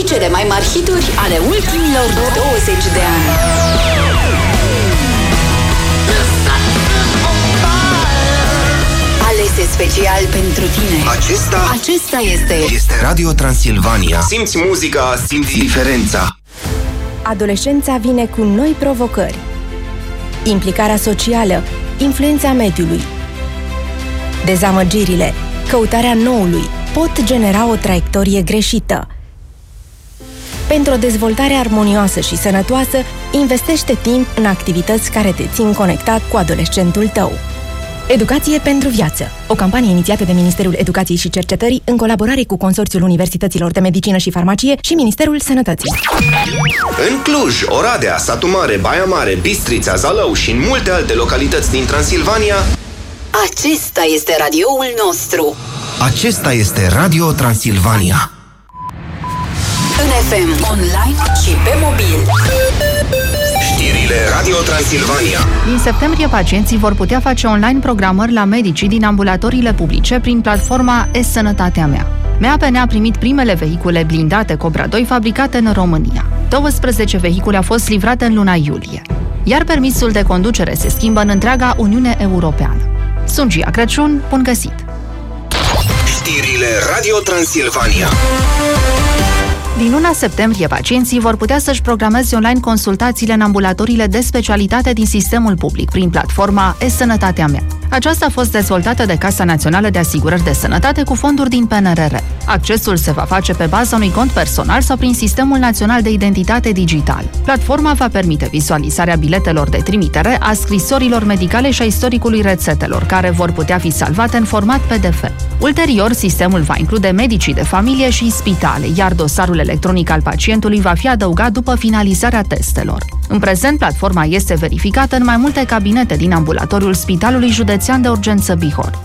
cele mai mari hituri ale ultimilor 20 de ani. Alese special pentru tine. Acesta este Radio Transilvania. Simți muzica, simți diferența. Adolescența vine cu noi provocări. Implicarea socială, influența mediului. Dezamăgirile, căutarea noului pot genera o traiectorie greșită. Pentru o dezvoltare armonioasă și sănătoasă, investește timp în activități care te țin conectat cu adolescentul tău. Educație pentru viață. O campanie inițiată de Ministerul Educației și Cercetării în colaborare cu Consorțiul Universităților de Medicină și Farmacie și Ministerul Sănătății. În Cluj, Oradea, Satu Mare, Baia Mare, Bistrița, Zalău și în multe alte localități din Transilvania, acesta este radioul nostru. Acesta este Radio Transilvania. În FM, online și pe mobil. Știrile Radio Transilvania. Din septembrie, pacienții vor putea face online programări la medicii din ambulatoriile publice prin platforma e-Sănătatea Mea. MAPN a primit primele vehicule blindate Cobra 2 fabricate în România. 12 vehicule au fost livrate în luna iulie, iar permisul de conducere se schimbă în întreaga Uniune Europeană. Sunt Gia Crăciun, bun găsit! Știrile Radio Transilvania. Din luna septembrie, pacienții vor putea să-și programeze online consultațiile în ambulatoriile de specialitate din sistemul public, prin platforma e-Sănătatea Mea. Aceasta a fost dezvoltată de Casa Națională de Asigurări de Sănătate cu fonduri din PNRR. Accesul se va face pe baza unui cont personal sau prin Sistemul Național de Identitate Digital. Platforma va permite vizualizarea biletelor de trimitere, a scrisorilor medicale și a istoricului rețetelor, care vor putea fi salvate în format PDF. Ulterior, sistemul va include medicii de familie și spitale, iar dosarul electronic al pacientului va fi adăugat după finalizarea testelor. În prezent, platforma este verificată în mai multe cabinete din ambulatoriul Spitalului Județean de Urgență Bihor.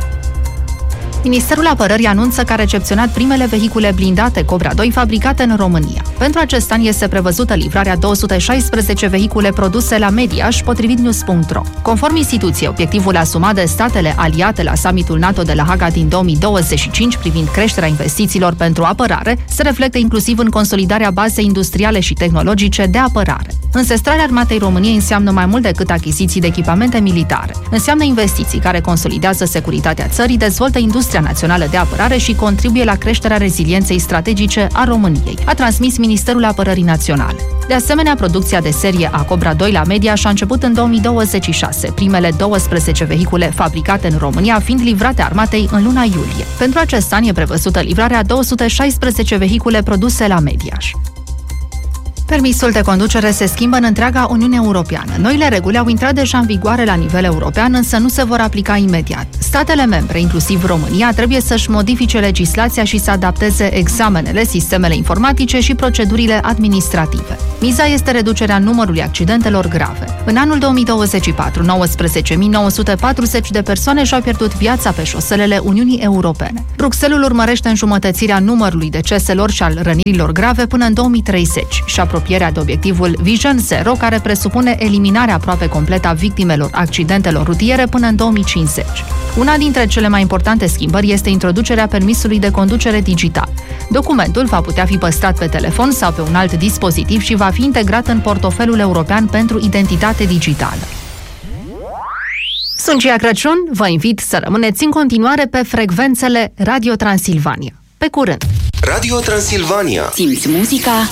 Ministerul Apărării anunță că a recepționat primele vehicule blindate Cobra 2 fabricate în România. Pentru acest an este prevăzută livrarea 216 vehicule produse la Mediaș, potrivit news.ro. Conform instituției, obiectivul asumat de statele aliate la summitul NATO de la Haga din 2025 privind creșterea investițiilor pentru apărare se reflectă inclusiv în consolidarea bazei industriale și tehnologice de apărare. Înzestrarea Armatei României înseamnă mai mult decât achiziții de echipamente militare. Înseamnă investiții care consolidează securitatea țării, dezvoltă industria națională de apărare și contribuie la creșterea rezilienței strategice a României, a transmis Ministerul Apărării Naționale. De asemenea, producția de serie a Cobra 2 la Mediaș a început în 2026, primele 12 vehicule fabricate în România fiind livrate armatei în luna iulie. Pentru acest an e prevăzută livrarea 216 vehicule produse la Mediaș. Permisul de conducere se schimbă în întreaga Uniune Europeană. Noile reguli au intrat deja în vigoare la nivel european, însă nu se vor aplica imediat. Statele membre, inclusiv România, trebuie să-și modifice legislația și să adapteze examenele, sistemele informatice și procedurile administrative. Miza este reducerea numărului accidentelor grave. În anul 2024, 19.940 de persoane și-au pierdut viața pe șoselele Uniunii Europene. Bruxelles urmărește înjumătățirea numărului deceselor și al rănirilor grave până în 2030 și apropierea de obiectivul Vision Zero, care presupune eliminarea aproape completă a victimelor accidentelor rutiere până în 2050. Una dintre cele mai importante schimbări este introducerea permisului de conducere digital. Documentul va putea fi păstrat pe telefon sau pe un alt dispozitiv și va fi integrat în portofelul european pentru identitate digitală. Sunt Gia Crăciun, vă invit să rămâneți în continuare pe frecvențele Radio Transilvania. Pe curând! Radio Transilvania. Simți muzica,